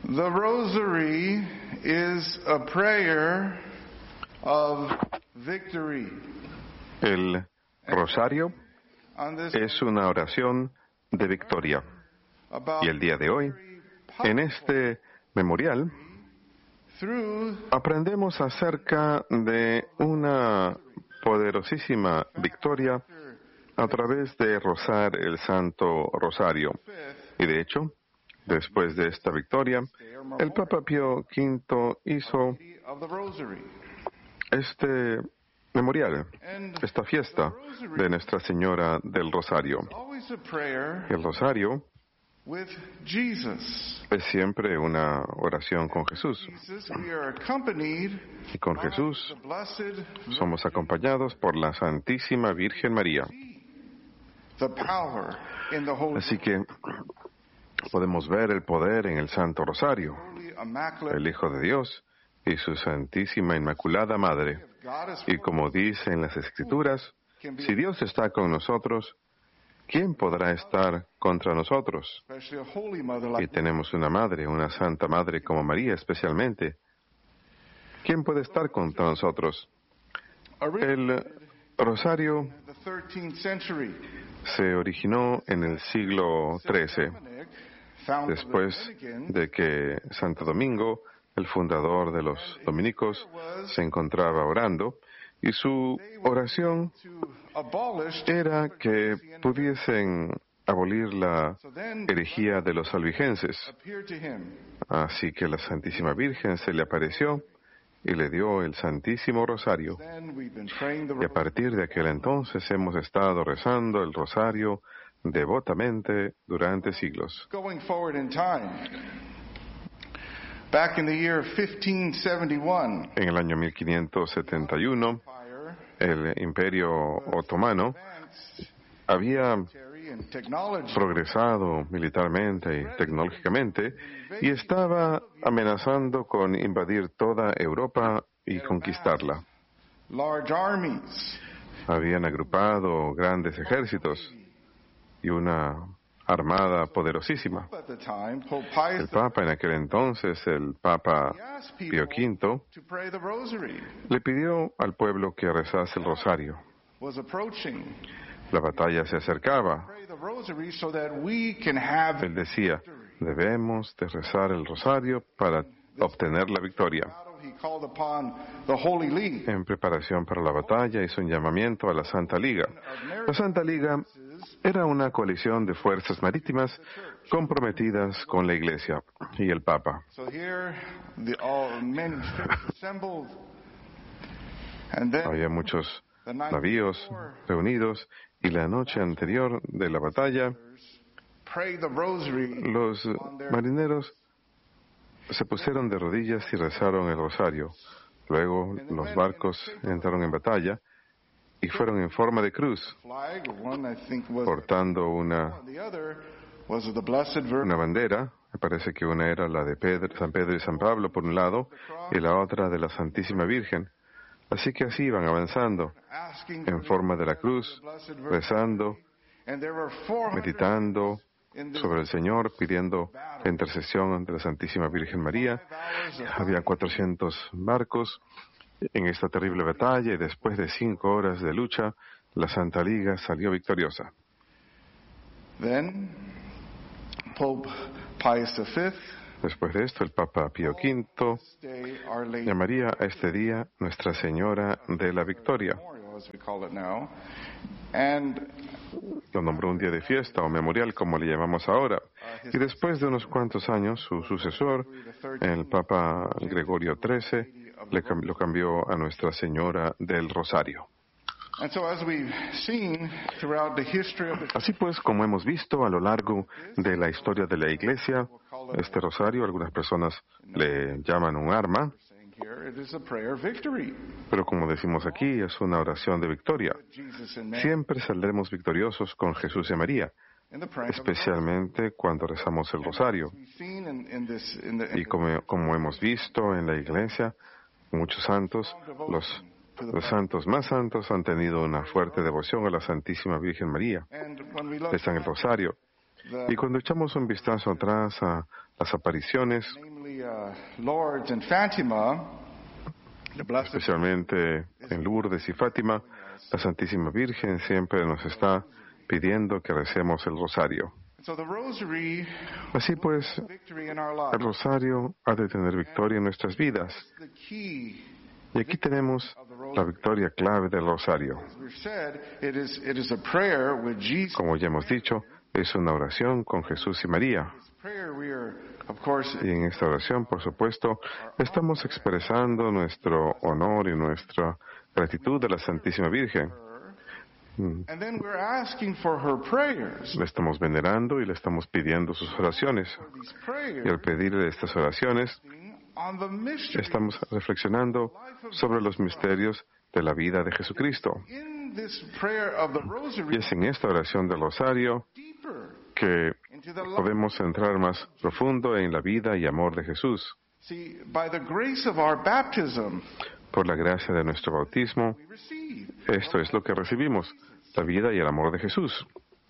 The rosary is a prayer of victory. El rosario es una oración de victoria. Y el día de hoy, en este memorial, aprendemos acerca de una poderosísima victoria a través de rezar el Santo Rosario. Y de hecho, después de esta victoria, el Papa Pío V hizo este memorial, esta fiesta de Nuestra Señora del Rosario. El Rosario es siempre una oración con Jesús. Y con Jesús somos acompañados por la Santísima Virgen María. Así que podemos ver el poder en el Santo Rosario, el Hijo de Dios y su Santísima Inmaculada Madre. Y como dice en las Escrituras, si Dios está con nosotros, ¿quién podrá estar contra nosotros? Y tenemos una madre, una santa madre como María especialmente. ¿Quién puede estar contra nosotros? El rosario se originó en el siglo XIII, después de que Santo Domingo, el fundador de los dominicos, se encontraba orando, y su oración era que pudiesen abolir la herejía de los albigenses. Así que la Santísima Virgen se le apareció y le dio el Santísimo Rosario. Y a partir de aquel entonces hemos estado rezando el Rosario devotamente durante siglos. En el año 1571, el Imperio Otomano había progresado militarmente y tecnológicamente y estaba amenazando con invadir toda Europa y conquistarla. Habían agrupado grandes ejércitos y una armada poderosísima. El Papa en aquel entonces, el Papa Pío V, le pidió al pueblo que rezase el rosario. La batalla se acercaba. Él decía, debemos de rezar el rosario para obtener la victoria. En preparación para la batalla hizo un llamamiento a la Santa Liga. La Santa Liga era una coalición de fuerzas marítimas comprometidas con la Iglesia y el Papa. Había muchos navíos reunidos y la noche anterior de la batalla los marineros se pusieron de rodillas y rezaron el rosario. Luego los barcos entraron en batalla y fueron en forma de cruz, portando una bandera. Me parece que una era la de San Pedro y San Pablo por un lado y la otra de la Santísima Virgen. Así que así iban avanzando en forma de la cruz, rezando, meditando sobre el Señor, pidiendo la intercesión de la Santísima Virgen María. Había 400 barcos en esta terrible batalla y después de 5 horas de lucha, la Santa Liga salió victoriosa. Después de esto, el Papa Pío V llamaría a este día Nuestra Señora de la Victoria. Lo nombró un día de fiesta o memorial, como le llamamos ahora. Y después de unos cuantos años, su sucesor, el Papa Gregorio XIII, lo cambió a Nuestra Señora del Rosario. Así pues, como hemos visto a lo largo de la historia de la Iglesia, este rosario, algunas personas le llaman un arma, pero como decimos aquí, es una oración de victoria. Siempre saldremos victoriosos con Jesús y María, especialmente cuando rezamos el rosario. Y como hemos visto en la Iglesia, muchos santos, los santos más santos han tenido una fuerte devoción a la Santísima Virgen María. Rezan el rosario. Y cuando echamos un vistazo atrás a las apariciones, Especialmente en Lourdes y Fátima, la Santísima Virgen siempre nos está pidiendo que recemos el rosario. Así pues, el rosario ha de tener victoria en nuestras vidas. Y aquí tenemos la victoria clave del rosario. Como ya hemos dicho, es una oración con Jesús y María. Y en esta oración, por supuesto, estamos expresando nuestro honor y nuestra gratitud a la Santísima Virgen. Le estamos venerando y le estamos pidiendo sus oraciones. Y al pedirle estas oraciones, estamos reflexionando sobre los misterios de la vida de Jesucristo. Y es en esta oración del rosario que podemos entrar más profundo en la vida y amor de Jesús. Por la gracia de nuestro bautismo, esto es lo que recibimos, la vida y el amor de Jesús.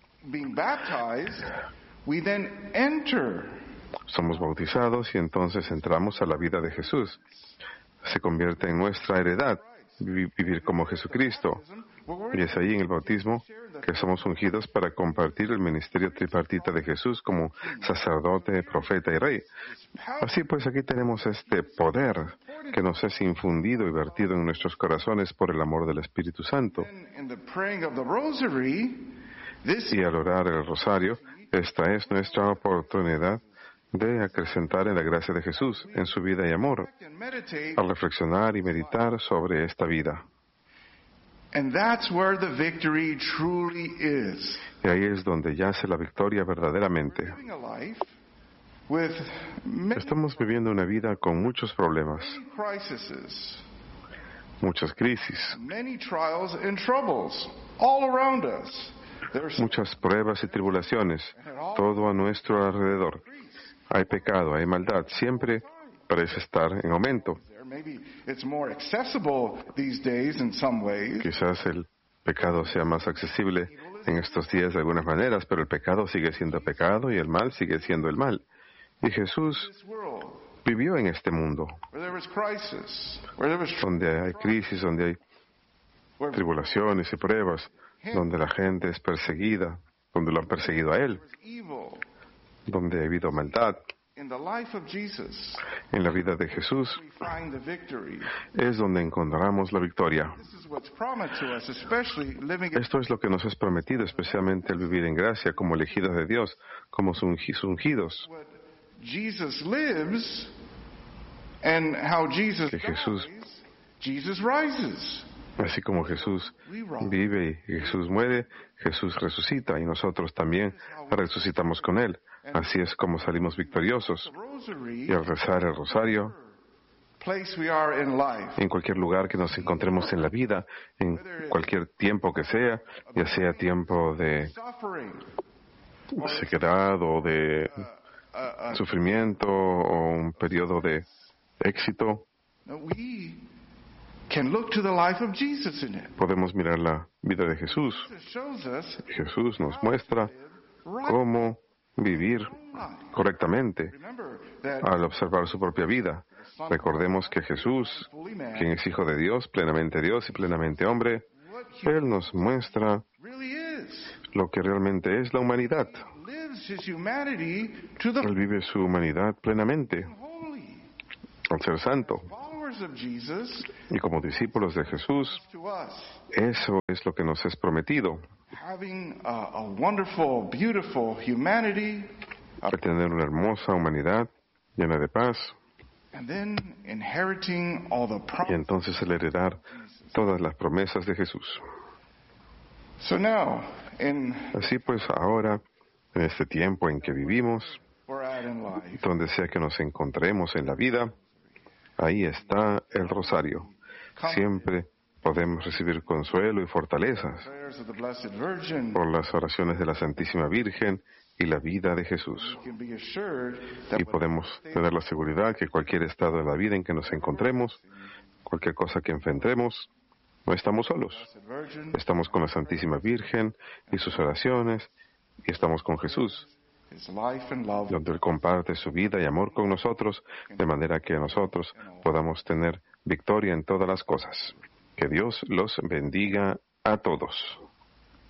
Somos bautizados y entonces entramos a la vida de Jesús. Se convierte en nuestra heredad, vivir como Jesucristo. Y es ahí en el bautismo que somos ungidos para compartir el ministerio tripartita de Jesús como sacerdote, profeta y rey. Así pues, aquí tenemos este poder que nos es infundido y vertido en nuestros corazones por el amor del Espíritu Santo. Y al orar el rosario, esta es nuestra oportunidad de acrecentar en la gracia de Jesús, en su vida y amor, al reflexionar y meditar sobre esta vida. Y ahí es donde yace la victoria verdaderamente. Estamos viviendo una vida con muchos problemas, muchas crisis, muchas pruebas y tribulaciones, todo a nuestro alrededor. Hay pecado, hay maldad, siempre parece estar en aumento. Quizás el pecado sea más accesible en estos días de algunas maneras, pero el pecado sigue siendo pecado y el mal sigue siendo el mal. Y Jesús vivió en este mundo, donde hay crisis, donde hay tribulaciones y pruebas, donde la gente es perseguida, donde lo han perseguido a Él, donde ha habido maldad. En la vida de Jesús es donde encontramos la victoria. Esto es lo que nos es prometido, especialmente al vivir en gracia, como elegidos de Dios, como ungidos. Que Jesús, así como Jesús vive y Jesús muere, Jesús resucita y nosotros también resucitamos con Él. Así es como salimos victoriosos. Y al rezar el rosario, en cualquier lugar que nos encontremos en la vida, en cualquier tiempo que sea, ya sea tiempo de sequedad o de sufrimiento o un periodo de éxito, podemos mirar la vida de Jesús. Jesús nos muestra cómo vivir correctamente al observar su propia vida. Recordemos que Jesús, quien es Hijo de Dios y plenamente hombre, Él nos muestra lo que realmente es la humanidad. Él vive su humanidad plenamente al ser santo. Y como discípulos de Jesús, eso es lo que nos es prometido. Al tener una hermosa humanidad llena de paz, y entonces el heredar todas las promesas de Jesús. Así pues, ahora, en este tiempo en que vivimos, donde sea que nos encontremos en la vida, ahí está el rosario. Siempre podemos recibir consuelo y fortalezas por las oraciones de la Santísima Virgen y la vida de Jesús. Y podemos tener la seguridad que cualquier estado de la vida en que nos encontremos, cualquier cosa que enfrentemos, no estamos solos. Estamos con la Santísima Virgen y sus oraciones, y estamos con Jesús. donde Él comparte su vida y amor con nosotros, de manera que nosotros podamos tener victoria en todas las cosas. Que Dios los bendiga a todos.